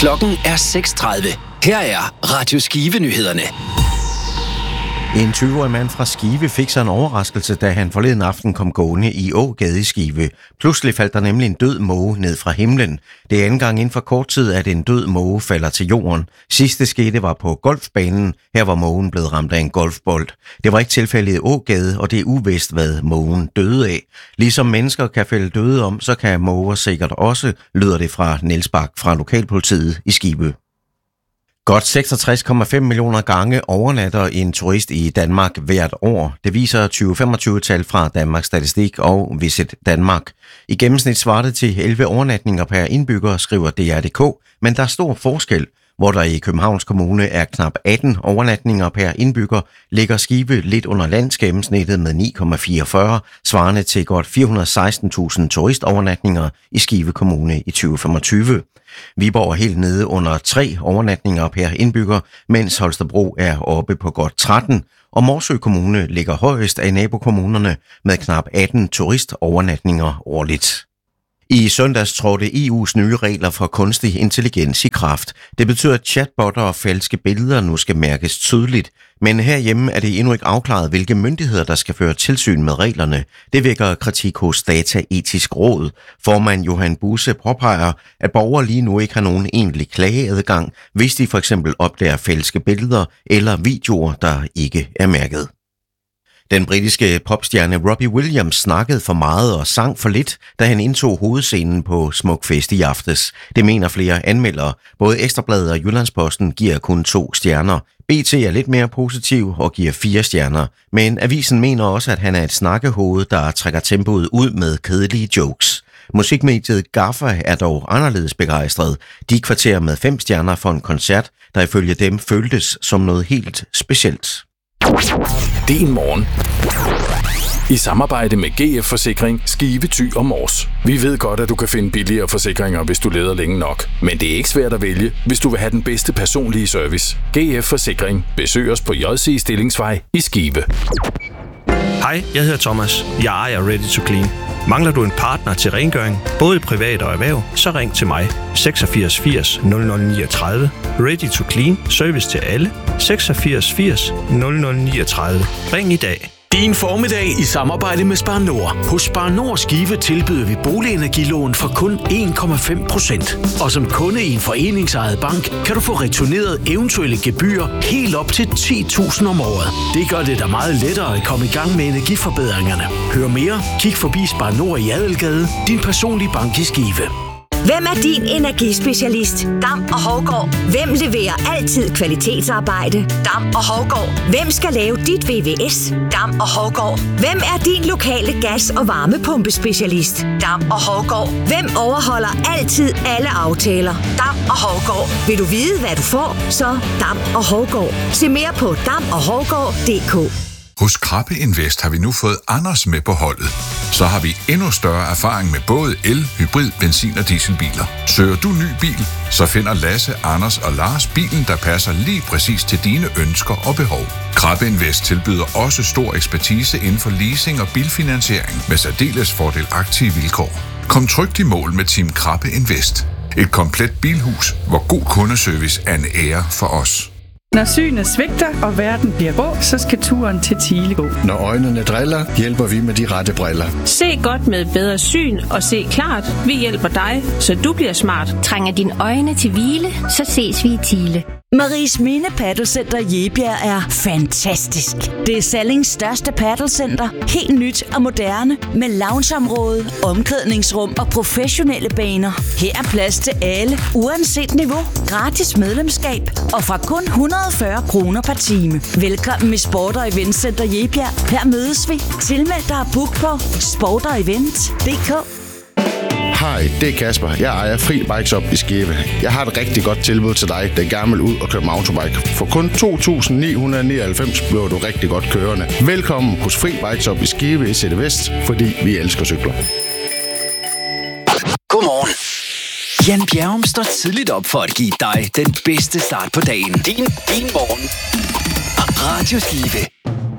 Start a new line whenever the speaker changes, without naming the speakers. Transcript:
Klokken er 6:30. Her er Radio Skive-nyhederne.
En 20-årig mand fra Skive fik sig en overraskelse, da han forleden aften kom gående i Ågade i Skive. Pludselig faldt der nemlig en død måge ned fra himlen. Det er anden gang inden for kort tid, at en død måge falder til jorden. Sidste skete var på golfbanen. Her var mågen blevet ramt af en golfbold. Det var ikke tilfældet i Ågade, og det er uvist, hvad mågen døde af. Ligesom mennesker kan falde døde om, så kan måger sikkert også, lyder det fra Niels Bak fra lokalpolitiet i Skive. Godt 66,5 millioner gange overnatter en turist i Danmark hvert år. Det viser 2025-tal fra Danmarks Statistik og Visit Danmark. I gennemsnit svarer det til 11 overnatninger per indbygger, skriver DR.dk, men der er stor forskel. Hvor der i Københavns Kommune er knap 18 overnatninger per indbygger, ligger Skive lidt under landsgennemsnittet med 9,44, svarende til godt 416.000 turistovernatninger i Skive Kommune i 2025. Viborg er helt nede under 3 overnatninger per indbygger, mens Holstebro er oppe på godt 13, og Morsø Kommune ligger højest af nabokommunerne med knap 18 turistovernatninger årligt. I søndags trådte EU's nye regler for kunstig intelligens i kraft. Det betyder, at chatbotter og falske billeder nu skal mærkes tydeligt. Men herhjemme er det endnu ikke afklaret, hvilke myndigheder, der skal føre tilsyn med reglerne. Det vækker kritik hos Dataetisk Råd. Formand Johan Buse påpeger, at borgere lige nu ikke har nogen egentlig klageadgang, hvis de for eksempel opdager falske billeder eller videoer, der ikke er mærket. Den britiske popstjerne Robbie Williams snakkede for meget og sang for lidt, da han indtog hovedscenen på Smukfest i aftes. Det mener flere anmeldere. Både Ekstra Bladet og Jyllandsposten giver kun 2 stjerner. BT er lidt mere positiv og giver 4 stjerner. Men avisen mener også, at han er et snakkehoved, der trækker tempoet ud med kedelige jokes. Musikmediet Gaffa er dog anderledes begejstret. De kvitterer med 5 stjerner for en koncert, der ifølge dem føltes som noget helt specielt.
Din morgen. I samarbejde med GF Forsikring, Skive, Thy og Mors. Vi ved godt, at du kan finde billigere forsikringer, hvis du leder længe nok. Men det er ikke svært at vælge, hvis du vil have den bedste personlige service. GF Forsikring. Besøg os på JC Stillingsvej i Skive.
Hej, jeg hedder Thomas. Jeg ejer Ready to Clean. Mangler du en partner til rengøring, både privat og erhverv, så ring til mig. 86 80 0039. Ready to Clean. Service til alle. 86 80 0039. Ring i dag.
Din formiddag i samarbejde med Spar Nord. Hos Spar Nord Skive tilbyder vi boligenergilån for kun 1,5%. Og som kunde i en foreningsejet bank, kan du få returneret eventuelle gebyrer helt op til 10.000 om året. Det gør det da meget lettere at komme i gang med energiforbedringerne. Hør mere, kig forbi Spar Nord i Adelgade, din personlige bank i Skive.
Hvem er din energispecialist? Dam og Hovgaard. Hvem leverer altid kvalitetsarbejde? Dam og Hovgaard. Hvem skal lave dit VVS? Dam og Hovgaard. Hvem er din lokale gas- og varmepumpespecialist? Dam og Hovgaard. Hvem overholder altid alle aftaler? Dam og Hovgaard. Vil du vide, hvad du får? Så Dam og Hovgaard. Se mere på damoghovgaard.dk.
Hos Krabbe Invest har vi nu fået Anders med på holdet. Så har vi endnu større erfaring med både el, hybrid, benzin- og dieselbiler. Søger du ny bil, så finder Lasse, Anders og Lars bilen, der passer lige præcis til dine ønsker og behov. Krabbe Invest tilbyder også stor ekspertise inden for leasing og bilfinansiering med særdeles fordelagtige vilkår. Kom trygt i mål med Team Krabbe Invest. Et komplet bilhus, hvor god kundeservice er en ære for os.
Når synet svigter, og verden bliver grå, så skal turen til Thiele gå.
Når øjnene driller, hjælper vi med de rette briller.
Se godt med bedre syn og se klart. Vi hjælper dig, så du bliver smart.
Trænger dine øjne til hvile, så ses vi i Thiele.
Maries Minde Paddelcenter Jebjerg er fantastisk. Det er Sallings største paddelcenter. Helt nyt og moderne med loungeområde, omklædningsrum og professionelle baner. Her er plads til alle, uanset niveau. Gratis medlemskab og fra kun 140 kroner per time. Velkommen i Sport og Event Center Jebjerg. Her mødes vi. Tilmeld dig og book på sportogevent.dk.
Hej, det er Kasper. Jeg ejer Fri Bikes Up i Skive. Jeg har et rigtig godt tilbud til dig, der gerne vil ud og køre mountainbike. For kun 2.999 bliver du rigtig godt kørende. Velkommen hos Fri Bikes Up i Skive i Sætte Vest, fordi vi elsker cykler.
Godmorgen. Jan Bjerrum står tidligt op for at give dig den bedste start på dagen. Din morgen. Radio Skive.